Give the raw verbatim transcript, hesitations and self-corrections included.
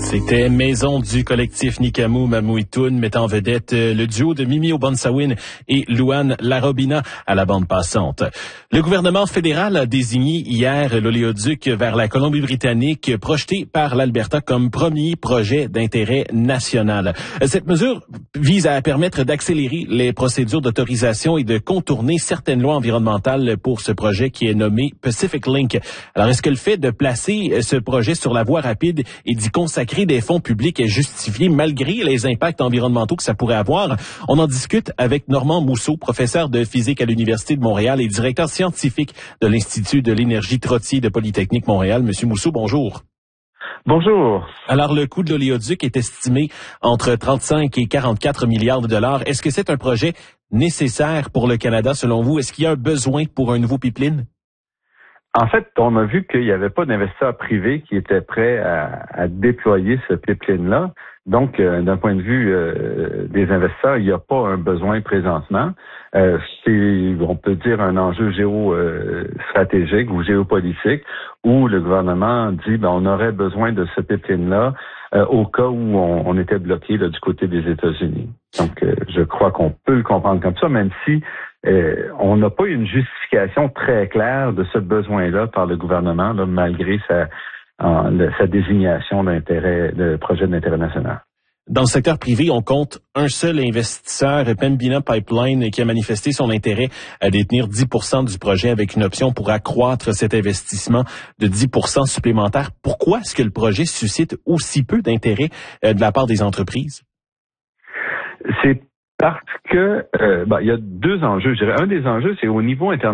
C'était Maison du collectif Nikamou Mamouitoun, mettant en vedette le duo de Mimi Obansawin et Louane Larobina à la bande passante. Le gouvernement fédéral a désigné hier l'oléoduc vers la Colombie-Britannique, projeté par l'Alberta comme premier projet d'intérêt national. Cette mesure vise à permettre d'accélérer les procédures d'autorisation et de contourner certaines lois environnementales pour ce projet qui est nommé Pacific Link. Alors, est-ce que le fait de placer ce projet sur la voie rapide et d'y consacrer des fonds publics est justifié malgré les impacts environnementaux que ça pourrait avoir? On en discute avec Normand Mousseau, professeur de physique à l'Université de Montréal et directeur scientifique de l'Institut de l'énergie Trottier de Polytechnique Montréal. Monsieur Mousseau, bonjour. Bonjour. Alors, le coût de l'oléoduc est estimé entre trente-cinq et quarante-quatre milliards de dollars. Est-ce que c'est un projet nécessaire pour le Canada, selon vous? Est-ce qu'il y a un besoin pour un nouveau pipeline? En fait, on a vu qu'il n'y avait pas d'investisseurs privés qui étaient prêts à, à déployer ce pipeline-là. Donc, euh, d'un point de vue euh, des investisseurs, il n'y a pas un besoin présentement. Euh, c'est, on peut dire, un enjeu géostratégique ou géopolitique où le gouvernement dit ben, on aurait besoin de ce pipeline-là euh, au cas où on, on était bloqué là, du côté des États-Unis. Donc, euh, je crois qu'on peut le comprendre comme ça, même si euh, on n'a pas une justification très claire de ce besoin-là par le gouvernement, là, malgré sa, en, le, sa désignation d'intérêt, de projet d'intérêt national. Dans le secteur privé, on compte un seul investisseur, Pembina Pipeline, qui a manifesté son intérêt à détenir dix pour cent du projet avec une option pour accroître cet investissement de dix pour cent supplémentaire. Pourquoi est-ce que le projet suscite aussi peu d'intérêt de la part des entreprises? C'est parce que euh, ben, il y a deux enjeux. Je dirais, un des enjeux, c'est au niveau international.